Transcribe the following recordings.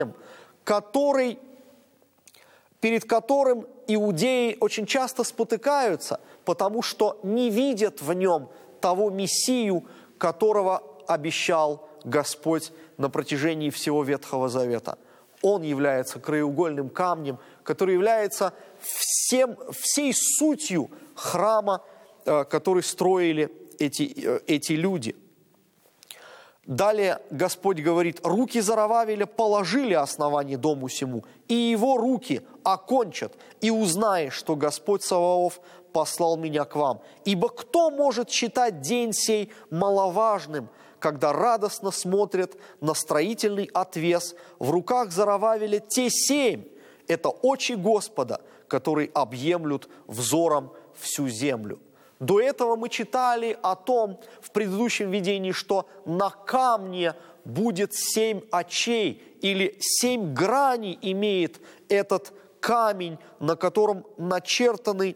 перед которым иудеи очень часто спотыкаются, потому что не видят в нем того Мессию, которого обещал Господь на протяжении всего Ветхого Завета. Он является краеугольным камнем, который является всей сутью храма, который строили эти люди. Далее Господь говорит: «Руки Зоровавеля положили основание дому сему, и его руки окончат, и узнаешь, что Господь Саваоф послал меня к вам. Ибо кто может считать день сей маловажным, когда радостно смотрят на строительный отвес в руках Зоровавеля те 7? Это очи Господа, которые объемлют взором всю землю». До этого мы читали о том в предыдущем видении, что на камне будет 7 очей, или 7 граней имеет этот камень, на котором начертана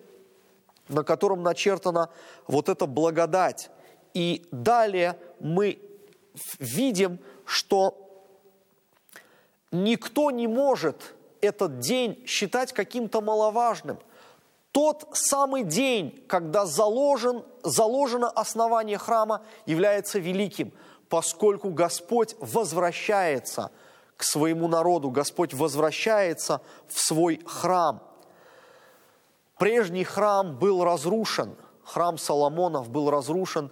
вот эта благодать. И далее мы видим, что никто не может этот день считать каким-то маловажным. Тот самый день, когда заложено основание храма, является великим, поскольку Господь возвращается к своему народу, Господь возвращается в свой храм. Прежний храм был разрушен, храм Соломонов был разрушен,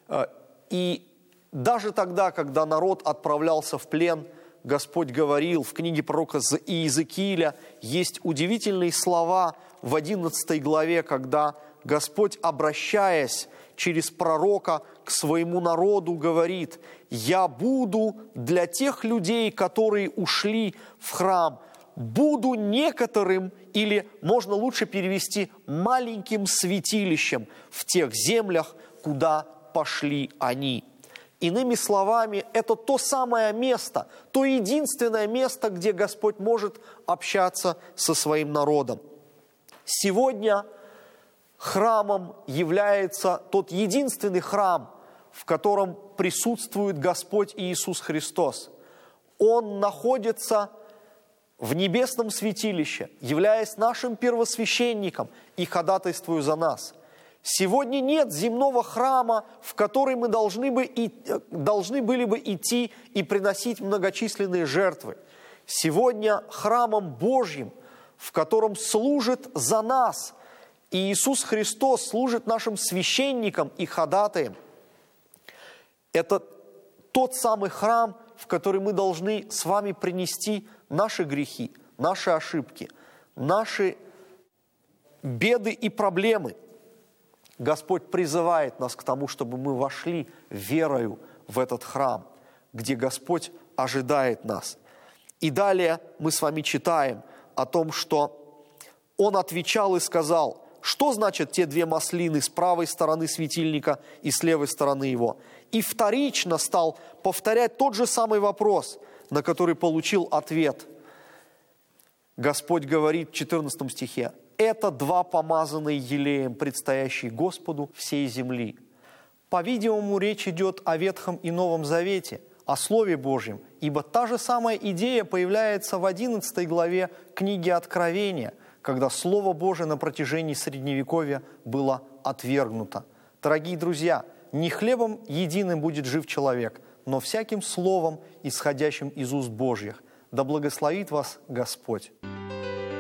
и даже тогда, когда народ отправлялся в плен, Господь говорил в книге пророка Иезекииля, есть удивительные слова в 11 главе, когда Господь, обращаясь через пророка к своему народу, говорит: «Я буду для тех людей, которые ушли в храм, буду некоторым», или можно лучше перевести, маленьким святилищем в тех землях, куда пошли они. Иными словами, это то самое место, то единственное место, где Господь может общаться со своим народом. Сегодня храмом является тот единственный храм, в котором присутствует Господь Иисус Христос. Он находится в небесном святилище, являясь нашим первосвященником и ходатайствуя за нас. Сегодня нет земного храма, в который мы должны были бы идти и приносить многочисленные жертвы. Сегодня храмом Божьим, в котором служит за нас, и Иисус Христос служит нашим священником и ходатаем. Это тот самый храм, в который мы должны с вами принести наши грехи, наши ошибки, наши беды и проблемы. Господь призывает нас к тому, чтобы мы вошли верою в этот храм, где Господь ожидает нас. И далее мы с вами читаем о том, что Он отвечал и сказал: что значит те 2 маслины с правой стороны светильника и с левой стороны его? И вторично стал повторять тот же самый вопрос, на который получил ответ. Господь говорит в 14 стихе: «Это 2 помазанные елеем, предстоящие Господу всей земли». По-видимому, речь идет о Ветхом и Новом Завете, о Слове Божьем, ибо та же самая идея появляется в 11 главе книги Откровения, когда Слово Божие на протяжении Средневековья было отвергнуто. Дорогие друзья, не хлебом единым будет жив человек, но всяким словом, исходящим из уст Божьих. Да благословит вас Господь!